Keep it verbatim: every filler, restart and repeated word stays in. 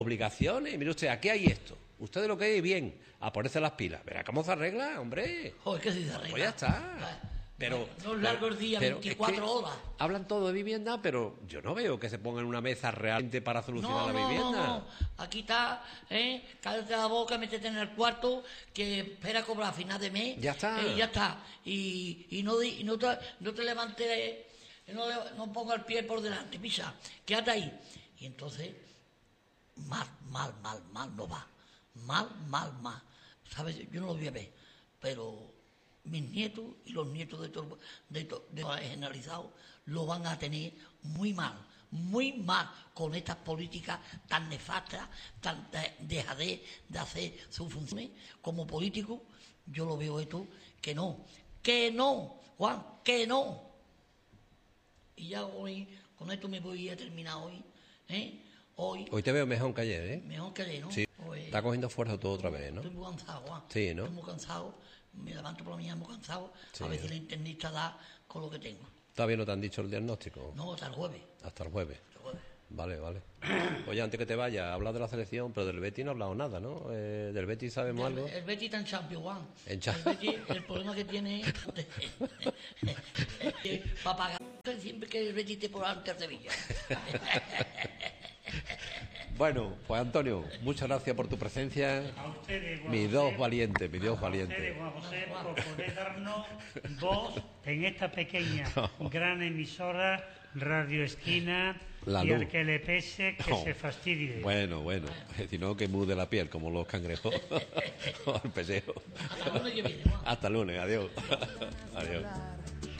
obligaciones. Mire usted, aquí hay esto. Usted de lo que hay, bien, a ponerse las pilas. Verá cómo se arregla, hombre. Joder, ¿qué se arregla? Pues ya está. Pero, no es largo el día, pero veinticuatro es que horas. Hablan todo de vivienda, pero yo no veo que se pongan una mesa realmente para solucionar no, la no, vivienda. No, no, aquí está, ¿eh? Cállate la boca, métete en el cuarto, que espera cobrar a final de mes. Ya está. Y eh, ya está. Y, y, no, y no, te, no te levantes, no, no ponga el pie por delante, pisa, quédate ahí. Y entonces, mal, mal, mal, mal no va. Mal, mal, mal. ¿Sabes? Yo no lo voy a ver, pero mis nietos y los nietos de todos de, to, de, de generalizados lo van a tener muy mal, muy mal con estas políticas tan nefastas, tan de, dejadez de hacer sus funciones como político. Yo lo veo esto que no, que no, Juan, que no. Y ya hoy, con esto me voy a terminar hoy, ¿eh? Hoy, hoy te veo mejor que ayer, ¿eh? Mejor que ayer, ¿no? Sí. Pues, está cogiendo fuerza todo otra vez, ¿no? Estoy muy cansado, Juan. Sí, ¿no? Estoy muy cansado. Me levanto por la mañana muy cansado. Sí, a veces ¿no? el internista da con lo que tengo. ¿Todavía no te han dicho el diagnóstico? No, hasta el jueves. Hasta el jueves. Hasta el jueves. Vale, vale. Oye, antes que te vayas, hablas de la selección, pero del Betis no ha hablado nada, ¿no? Eh, ¿Del Betis sabemos El, algo? el Betis está en Champions, Juan. En cha- el Betis, el problema que tiene es que para pagar siempre que el Betis te por ante Sevilla. Bueno, pues Antonio, muchas gracias por tu presencia. A ustedes, Juan Mis José, dos valientes, mis dos a valientes. ustedes, Juan José, por poder darnos voz en esta pequeña, gran emisora, Radio Esquina, La y luz. al que le pese, que No. se fastidie. Bueno, bueno, si no que mude la piel como los cangrejos o el pellejo. Hasta el lunes que viene, Juan. Hasta el lunes, adiós. Adiós.